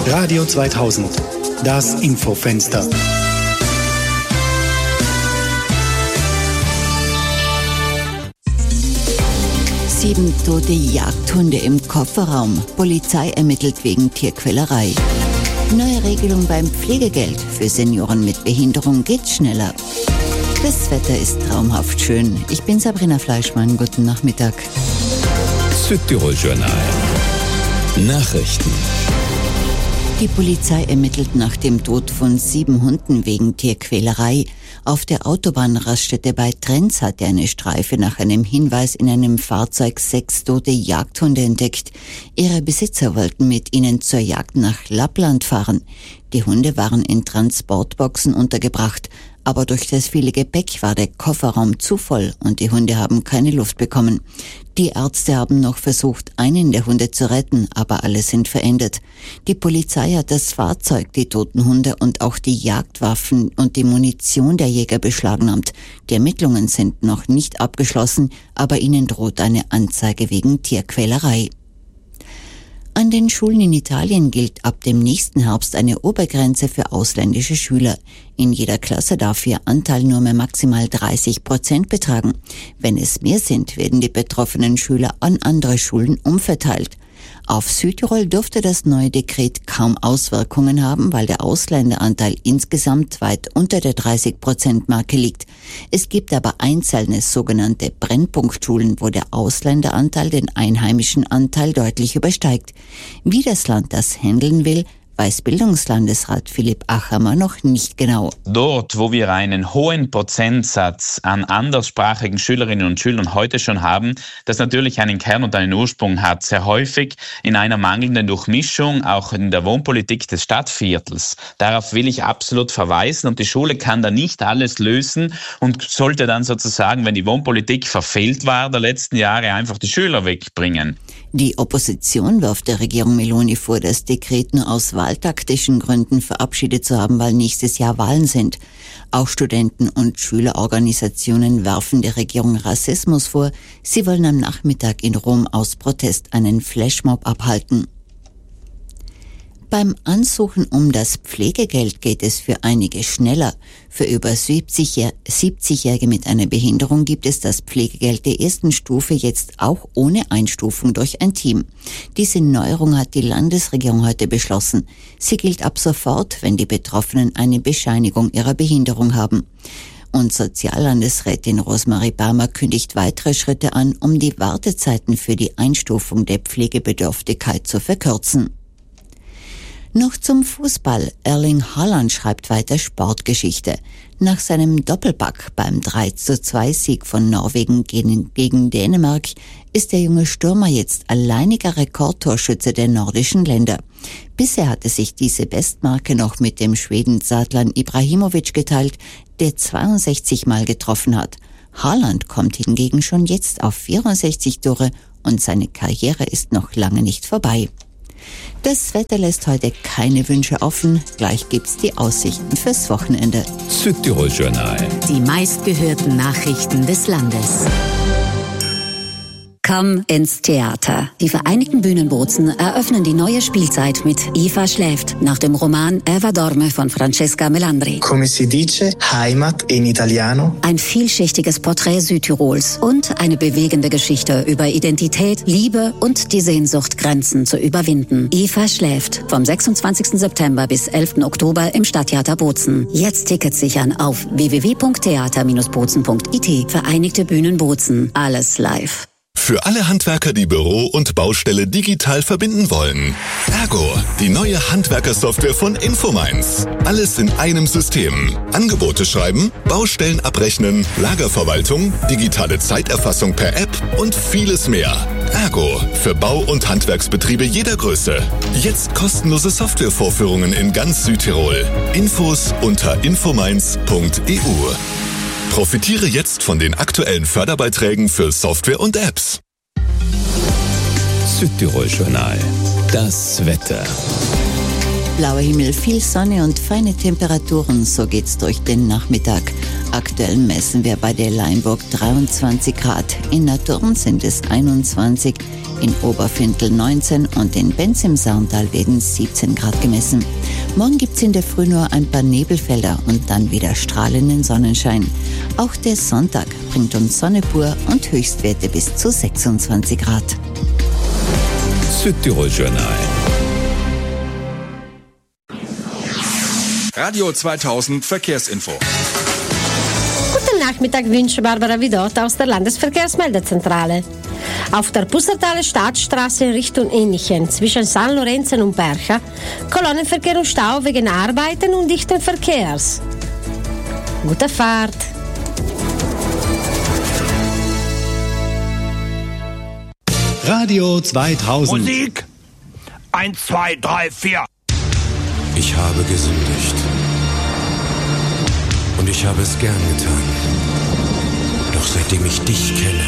Radio 2000, das Infofenster. Sieben tote Jagdhunde im Kofferraum. Polizei ermittelt wegen Tierquälerei. Neue Regelung beim Pflegegeld. Für Senioren mit Behinderung geht's schneller. Das Wetter ist traumhaft schön. Ich bin Sabrina Fleischmann. Guten Nachmittag. Südtirol Journal. Nachrichten. Die Polizei ermittelt nach dem Tod von 7 Hunden wegen Tierquälerei. Auf der Autobahnraststätte bei Trenz hatte eine Streife nach einem Hinweis in einem Fahrzeug 6 tote Jagdhunde entdeckt. Ihre Besitzer wollten mit ihnen zur Jagd nach Lappland fahren. Die Hunde waren in Transportboxen untergebracht, aber durch das viele Gepäck war der Kofferraum zu voll und die Hunde haben keine Luft bekommen. Die Ärzte haben noch versucht, einen der Hunde zu retten, aber alle sind verendet. Die Polizei hat das Fahrzeug, die toten Hunde und auch die Jagdwaffen und die Munition der Jäger beschlagnahmt. Die Ermittlungen sind noch nicht abgeschlossen, aber ihnen droht eine Anzeige wegen Tierquälerei. An den Schulen in Italien gilt ab dem nächsten Herbst eine Obergrenze für ausländische Schüler. In jeder Klasse darf ihr Anteil nur mehr maximal 30% betragen. Wenn es mehr sind, werden die betroffenen Schüler an andere Schulen umverteilt. Auf Südtirol dürfte das neue Dekret kaum Auswirkungen haben, weil der Ausländeranteil insgesamt weit unter der 30%-Marke liegt. Es gibt aber einzelne sogenannte Brennpunktschulen, wo der Ausländeranteil den einheimischen Anteil deutlich übersteigt. Wie das Land das handeln will, weiß Bildungslandesrat Philipp Achammer noch nicht genau. Dort, wo wir einen hohen Prozentsatz an anderssprachigen Schülerinnen und Schülern heute schon haben, das natürlich einen Kern und einen Ursprung hat, sehr häufig in einer mangelnden Durchmischung, auch in der Wohnpolitik des Stadtviertels. Darauf will ich absolut verweisen und die Schule kann da nicht alles lösen und sollte dann sozusagen, wenn die Wohnpolitik verfehlt war der letzten Jahre, einfach die Schüler wegbringen. Die Opposition wirft der Regierung Meloni vor, das Dekret nur aus wahltaktischen Gründen verabschiedet zu haben, weil nächstes Jahr Wahlen sind. Auch Studenten- und Schülerorganisationen werfen der Regierung Rassismus vor. Sie wollen am Nachmittag in Rom aus Protest einen Flashmob abhalten. Beim Ansuchen um das Pflegegeld geht es für einige schneller. Für über 70-Jährige mit einer Behinderung gibt es das Pflegegeld der ersten Stufe jetzt auch ohne Einstufung durch ein Team. Diese Neuerung hat die Landesregierung heute beschlossen. Sie gilt ab sofort, wenn die Betroffenen eine Bescheinigung ihrer Behinderung haben. Und Soziallandesrätin Rosemarie Barmer kündigt weitere Schritte an, um die Wartezeiten für die Einstufung der Pflegebedürftigkeit zu verkürzen. Noch zum Fußball. Erling Haaland schreibt weiter Sportgeschichte. Nach seinem Doppelpack beim 3:2-Sieg von Norwegen gegen Dänemark ist der junge Stürmer jetzt alleiniger Rekordtorschütze der nordischen Länder. Bisher hatte sich diese Bestmarke noch mit dem Schweden Zlatan Ibrahimovic geteilt, der 62 Mal getroffen hat. Haaland kommt hingegen schon jetzt auf 64 Tore und seine Karriere ist noch lange nicht vorbei. Das Wetter lässt heute keine Wünsche offen. Gleich gibt's die Aussichten fürs Wochenende. Südtirol Journal. Die meistgehörten Nachrichten des Landes. Komm ins Theater. Die Vereinigten Bühnen Bozen eröffnen die neue Spielzeit mit Eva schläft nach dem Roman Eva dorme von Francesca Melandri. Come si dice, Heimat in Italiano. Ein vielschichtiges Porträt Südtirols und eine bewegende Geschichte über Identität, Liebe und die Sehnsucht, Grenzen zu überwinden. Eva schläft vom 26. September bis 11. Oktober im Stadttheater Bozen. Jetzt Tickets sichern auf www.theater-bozen.it. Vereinigte Bühnen Bozen. Alles live. Für alle Handwerker, die Büro und Baustelle digital verbinden wollen. Ergo, die neue Handwerkersoftware von Infomines. Alles in einem System. Angebote schreiben, Baustellen abrechnen, Lagerverwaltung, digitale Zeiterfassung per App und vieles mehr. Ergo, für Bau- und Handwerksbetriebe jeder Größe. Jetzt kostenlose Softwarevorführungen in ganz Südtirol. Infos unter infomines.eu. Profitiere jetzt von den aktuellen Förderbeiträgen für Software und Apps. Südtirol Journal. Das Wetter. Blauer Himmel, viel Sonne und feine Temperaturen, so geht's durch den Nachmittag. Aktuell messen wir bei der Leinburg 23 Grad. In Naturn sind es 21, in Oberfintel 19 und in Benz im Saarntal werden 17 Grad gemessen. Morgen gibt's in der Früh nur ein paar Nebelfelder und dann wieder strahlenden Sonnenschein. Auch der Sonntag bringt uns Sonne pur und Höchstwerte bis zu 26 Grad. Südtirol Journal. Radio 2000 Verkehrsinfo. Guten Nachmittag, wünsche Barbara Vidot aus der Landesverkehrsmeldezentrale. Auf der Pustertaler Staatsstraße in Richtung Innichen zwischen San Lorenzen und Bercha Kolonnenverkehr und Stau wegen Arbeiten und dichten Verkehrs. Gute Fahrt! Radio 2000. Musik 1, 2, 3, 4. Ich habe gesündigt. Und ich habe es gern getan. Doch seitdem ich dich kenne,